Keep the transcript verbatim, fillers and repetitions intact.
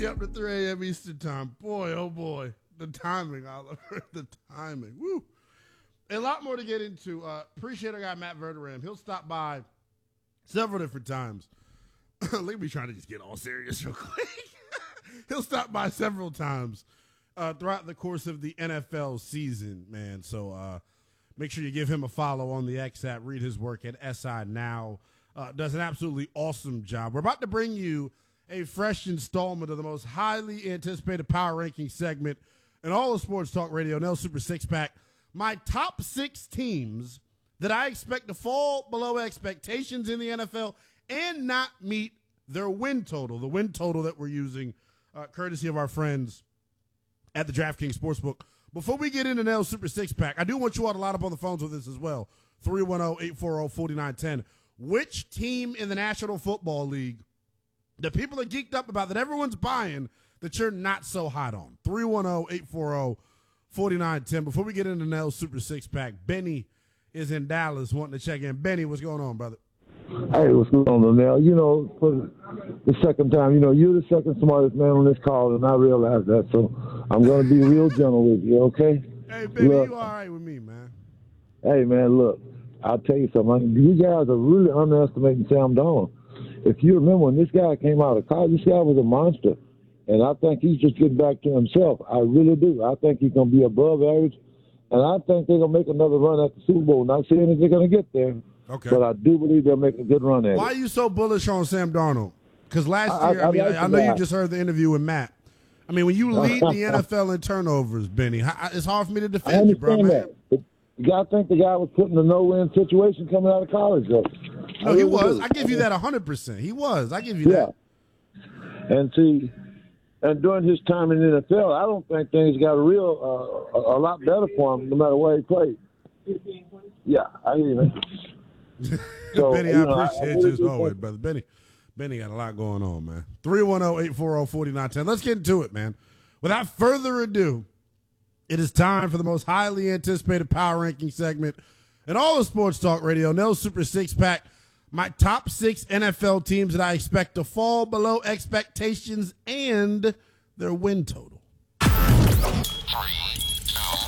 you up to three a.m. Eastern time. Boy, oh boy. The timing, Oliver. The timing. Woo. A lot more to get into. Uh, appreciate our guy, Matt Verderam. He'll stop by several different times. Let me try to just get all serious real quick. He'll stop by several times uh, throughout the course of the N F L season, man. So uh, make sure you give him a follow on the X app. Read his work at S I Now. Uh, does an absolutely awesome job. We're about to bring you a fresh installment of the most highly anticipated power ranking segment in all of Sports Talk Radio, Nell Super Six Pack. My top six teams that I expect to fall below expectations in the N F L and not meet their win total, the win total that we're using, uh, courtesy of our friends at the DraftKings Sportsbook. Before we get into Nell Super Six Pack, I do want you all to line up on the phones with us as well. three one zero, eight four zero, four nine one zero. Which team in the National Football League that people are geeked up about, that everyone's buying, that you're not so hot on? three one zero, eight four zero, four nine one zero. Before we get into Nell Super Six Pack, Benny is in Dallas wanting to check in. Benny, what's going on, brother? Hey, what's going on, Nell? You know, for the second time, you know, you're the second smartest man on this call, and I realize that, so I'm going to be real gentle with you, okay? Hey, Benny, look, you all right with me, man? Hey, man, look, I'll tell you something. You guys are really underestimating Sam Darnold. If you remember, when this guy came out of college, this guy was a monster, and I think he's just getting back to himself. I really do. I think he's going to be above average, and I think they're going to make another run at the Super Bowl. Not saying that they're going to get there. Okay. But I do believe they'll make a good run at Why it. Why are you so bullish on Sam Darnold? Because last I, year, I, I, mean, I, I know you just heard the interview with Matt. I mean, when you lead the N F L in turnovers, Benny, it's hard for me to defend you, bro, man. That. You got to think the guy was put in a no-win situation coming out of college, though. No, he was. I give you that one hundred percent. He was. I give you yeah. that. And see, and during his time in the N F L, I don't think things got a real, uh, a, a lot better for him no matter where he played. Yeah, I hear you, man. So, Benny, I know, appreciate I, I you as always, brother. Benny, Benny got a lot going on, man. three one zero, eight four zero, four nine one zero. Let's get into it, man. Without further ado, it is time for the most highly anticipated power ranking segment in all of Sports Talk Radio, Nell Super Six Pack. My top six N F L teams that I expect to fall below expectations and their win total. Three.